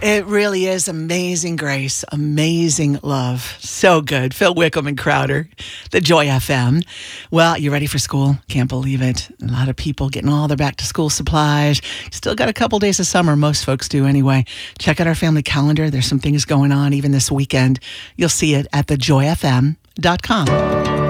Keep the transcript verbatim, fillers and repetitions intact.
It really is amazing grace, amazing love. So good. Phil Wickham and Crowder, the Joy F M. Well, you ready for school? Can't believe it. A lot of people getting all their back to school supplies. Still got a couple days of summer. Most folks do anyway. Check out our family calendar. There's some things going on even this weekend. You'll see it at the joy f m dot com.